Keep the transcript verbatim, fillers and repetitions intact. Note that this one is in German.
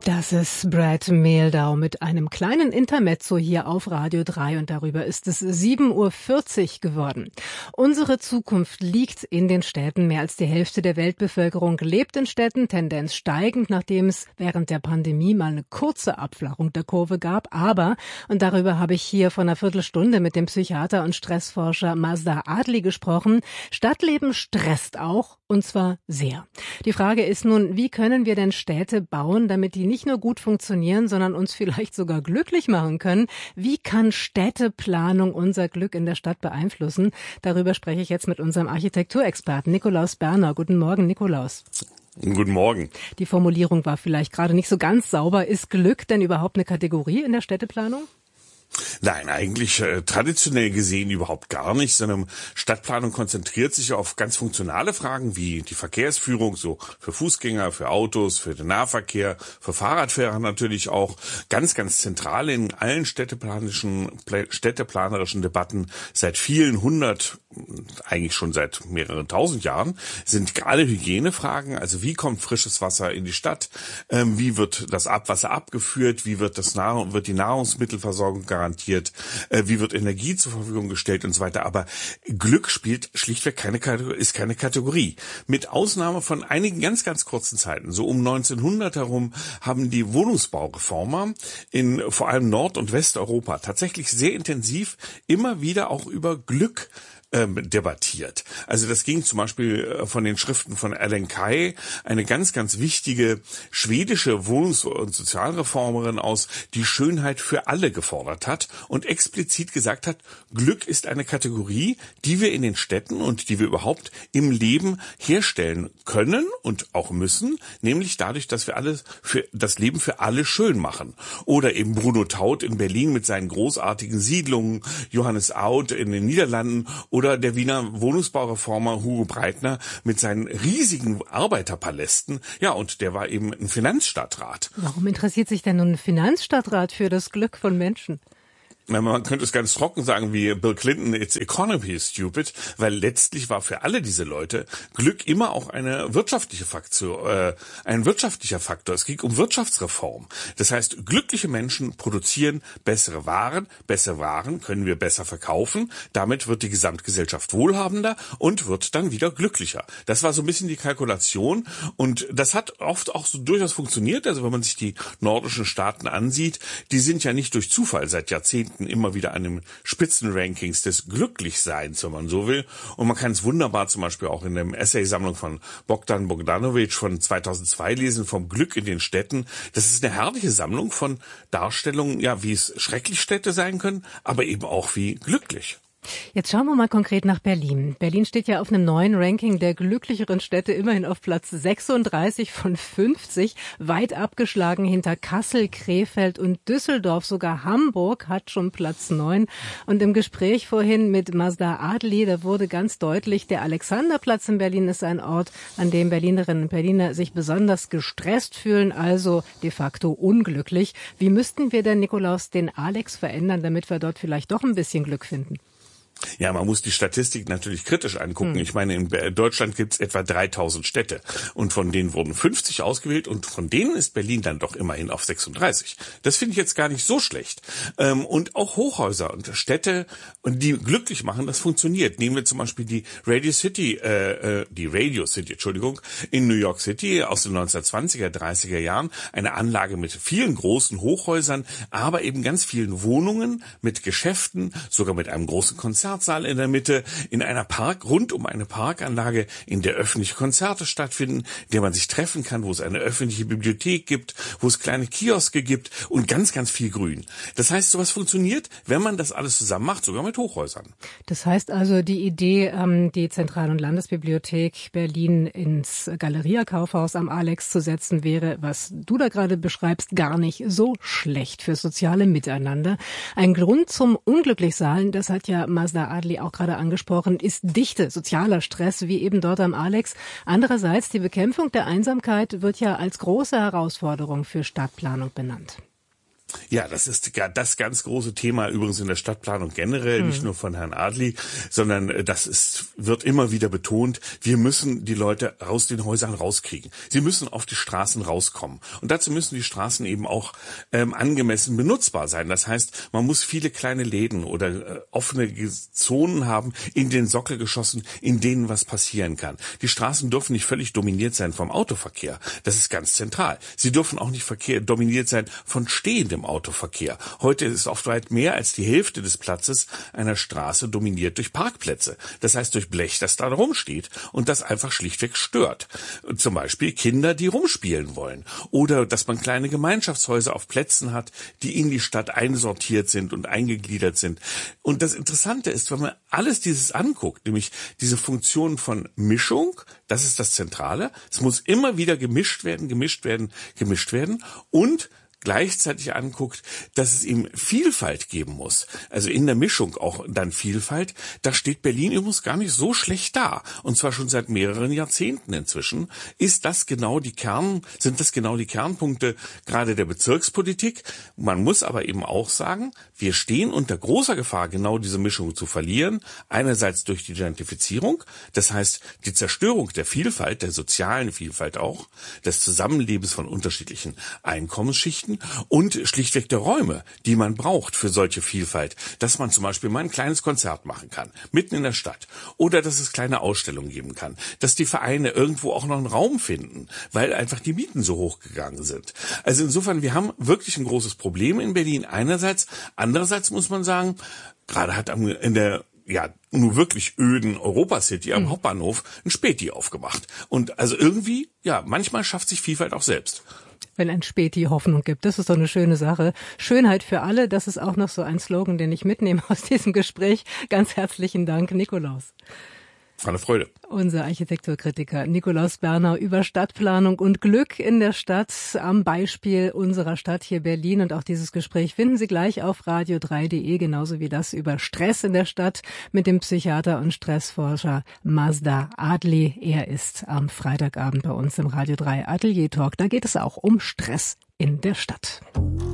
Das ist Brad Mehldau mit einem kleinen Intermezzo hier auf Radio drei und darüber ist es sieben Uhr vierzig geworden. Unsere Zukunft liegt in den Städten. Mehr als die Hälfte der Weltbevölkerung lebt in Städten, Tendenz steigend, nachdem es während der Pandemie mal eine kurze Abflachung der Kurve gab. Aber, und darüber habe ich hier vor einer Viertelstunde mit dem Psychiater und Stressforscher Mazda Adli gesprochen, Stadtleben stresst auch, und zwar sehr. Die Frage ist nun, wie können wir denn Städte bauen, damit die nicht nur gut funktionieren, sondern uns vielleicht sogar glücklich machen können? Wie kann Städteplanung unser Glück in der Stadt beeinflussen? Darüber spreche ich jetzt mit unserem Architekturexperten Nikolaus Berner. Guten Morgen, Nikolaus. Guten Morgen. Die Formulierung war vielleicht gerade nicht so ganz sauber. Ist Glück denn überhaupt eine Kategorie in der Städteplanung? Nein, eigentlich äh, traditionell gesehen überhaupt gar nicht, sondern Stadtplanung konzentriert sich auf ganz funktionale Fragen wie die Verkehrsführung, so für Fußgänger, für Autos, für den Nahverkehr, für Fahrradfahrer natürlich auch. Ganz, ganz zentral in allen städteplanischen, städteplanerischen Debatten seit vielen hundert, eigentlich schon seit mehreren tausend Jahren, sind gerade Hygienefragen, also wie kommt frisches Wasser in die Stadt, ähm, wie wird das Abwasser abgeführt, wie wird das Nahrung, wird die Nahrungsmittelversorgung garantiert, äh, wie wird Energie zur Verfügung gestellt und so weiter. Aber Glück spielt schlichtweg keine Kategorie, ist keine Kategorie. Mit Ausnahme von einigen ganz, ganz kurzen Zeiten, so um neunzehnhundert herum, haben die Wohnungsbaureformer in vor allem Nord- und Westeuropa tatsächlich sehr intensiv immer wieder auch über Glück Ähm, debattiert. Also das ging zum Beispiel äh, von den Schriften von Ellen Key, eine ganz, ganz wichtige schwedische Wohnungs- und Sozialreformerin aus, die Schönheit für alle gefordert hat und explizit gesagt hat, Glück ist eine Kategorie, die wir in den Städten und die wir überhaupt im Leben herstellen können und auch müssen, nämlich dadurch, dass wir alles für das Leben für alle schön machen. Oder eben Bruno Taut in Berlin mit seinen großartigen Siedlungen, Johannes Auth in den Niederlanden oder der Wiener Wohnungsbaureformer Hugo Breitner mit seinen riesigen Arbeiterpalästen. Ja, und der war eben ein Finanzstadtrat. Warum interessiert sich denn nun ein Finanzstadtrat für das Glück von Menschen? Man könnte es ganz trocken sagen wie Bill Clinton, it's economy is stupid, weil letztlich war für alle diese Leute Glück immer auch eine wirtschaftliche Faktor, äh, ein wirtschaftlicher Faktor. Es ging um Wirtschaftsreform. Das heißt, glückliche Menschen produzieren bessere Waren, bessere Waren können wir besser verkaufen. Damit wird die Gesamtgesellschaft wohlhabender und wird dann wieder glücklicher. Das war so ein bisschen die Kalkulation und das hat oft auch so durchaus funktioniert. Also wenn man sich die nordischen Staaten ansieht, die sind ja nicht durch Zufall seit Jahrzehnten immer wieder an den Spitzenrankings des Glücklichseins, wenn man so will. Und man kann es wunderbar zum Beispiel auch in der Essaysammlung von Bogdan Bogdanovic von zweitausendzwei lesen, vom Glück in den Städten. Das ist eine herrliche Sammlung von Darstellungen, ja, wie es schrecklich Städte sein können, aber eben auch wie glücklich. Jetzt schauen wir mal konkret nach Berlin. Berlin steht ja auf einem neuen Ranking der glücklicheren Städte immerhin auf Platz sechsunddreißig von fünfzig, weit abgeschlagen hinter Kassel, Krefeld und Düsseldorf. Sogar Hamburg hat schon Platz neun. Und im Gespräch vorhin mit Mazda Adli, da wurde ganz deutlich, der Alexanderplatz in Berlin ist ein Ort, an dem Berlinerinnen und Berliner sich besonders gestresst fühlen, also de facto unglücklich. Wie müssten wir denn, Nikolaus, den Alex verändern, damit wir dort vielleicht doch ein bisschen Glück finden? Ja, man muss die Statistik natürlich kritisch angucken. Ich meine, in Deutschland gibt es etwa dreitausend Städte und von denen wurden fünfzig ausgewählt und von denen ist Berlin dann doch immerhin auf sechsunddreißig. Das finde ich jetzt gar nicht so schlecht. Und auch Hochhäuser und Städte, die glücklich machen, das funktioniert. Nehmen wir zum Beispiel die Radio City, äh, die Radio City, Entschuldigung, in New York City aus den neunzehnhundertzwanziger, dreißiger Jahren. Eine Anlage mit vielen großen Hochhäusern, aber eben ganz vielen Wohnungen mit Geschäften, sogar mit einem großen Konzert. Konzertsaal in der Mitte, in einer Park, rund um eine Parkanlage, in der öffentliche Konzerte stattfinden, in der man sich treffen kann, wo es eine öffentliche Bibliothek gibt, wo es kleine Kioske gibt und ganz, ganz viel Grün. Das heißt, sowas funktioniert, wenn man das alles zusammen macht, sogar mit Hochhäusern. Das heißt also, die Idee, die Zentral- und Landesbibliothek Berlin ins Galeria-Kaufhaus am Alex zu setzen, wäre, was du da gerade beschreibst, gar nicht so schlecht für soziale Miteinander. Ein Grund zum Unglücklichsein, das hat ja Mazda Adli auch gerade angesprochen, ist Dichte, sozialer Stress, wie eben dort am Alex. Andererseits, die Bekämpfung der Einsamkeit wird ja als große Herausforderung für Stadtplanung benannt. Ja, das ist das ganz große Thema übrigens in der Stadtplanung generell, hm. nicht nur von Herrn Adli, sondern das ist, wird immer wieder betont, wir müssen die Leute aus den Häusern rauskriegen. Sie müssen auf die Straßen rauskommen. Und dazu müssen die Straßen eben auch ähm, angemessen benutzbar sein. Das heißt, man muss viele kleine Läden oder äh, offene Zonen haben in den Sockelgeschossen, in denen was passieren kann. Die Straßen dürfen nicht völlig dominiert sein vom Autoverkehr. Das ist ganz zentral. Sie dürfen auch nicht verkehr, dominiert sein von stehendem Autoverkehr. Heute ist oft weit mehr als die Hälfte des Platzes einer Straße dominiert durch Parkplätze. Das heißt durch Blech, das da rumsteht und das einfach schlichtweg stört. Zum Beispiel Kinder, die rumspielen wollen. Oder dass man kleine Gemeinschaftshäuser auf Plätzen hat, die in die Stadt einsortiert sind und eingegliedert sind. Und das Interessante ist, wenn man alles dieses anguckt, nämlich diese Funktion von Mischung, das ist das Zentrale. Es muss immer wieder gemischt werden, gemischt werden, gemischt werden und gleichzeitig anguckt, dass es ihm Vielfalt geben muss, also in der Mischung auch dann Vielfalt, da steht Berlin übrigens gar nicht so schlecht da. Und zwar schon seit mehreren Jahrzehnten inzwischen. Ist das genau die Kern, sind das genau die Kernpunkte gerade der Bezirkspolitik? Man muss aber eben auch sagen, wir stehen unter großer Gefahr, genau diese Mischung zu verlieren. Einerseits durch die Gentrifizierung, das heißt die Zerstörung der Vielfalt, der sozialen Vielfalt auch, des Zusammenlebens von unterschiedlichen Einkommensschichten, und schlichtweg der Räume, die man braucht für solche Vielfalt, dass man zum Beispiel mal ein kleines Konzert machen kann, mitten in der Stadt, oder dass es kleine Ausstellungen geben kann, dass die Vereine irgendwo auch noch einen Raum finden, weil einfach die Mieten so hoch gegangen sind. Also insofern, wir haben wirklich ein großes Problem in Berlin einerseits, andererseits muss man sagen, gerade hat in der ja, nur wirklich öden Europacity am mhm. Hauptbahnhof ein Späti aufgemacht. Und also irgendwie, ja, manchmal schafft sich Vielfalt auch selbst. Wenn ein Späti Hoffnung gibt. Das ist doch eine schöne Sache. Schönheit für alle, das ist auch noch so ein Slogan, den ich mitnehme aus diesem Gespräch. Ganz herzlichen Dank, Nikolaus. Eine Freude. Unser Architekturkritiker Nikolaus Bernau über Stadtplanung und Glück in der Stadt am Beispiel unserer Stadt hier Berlin. Und auch dieses Gespräch finden Sie gleich auf radio drei punkt de, genauso wie das über Stress in der Stadt mit dem Psychiater und Stressforscher Mazda Adli. Er ist am Freitagabend bei uns im Radio drei Atelier Talk. Da geht es auch um Stress in der Stadt.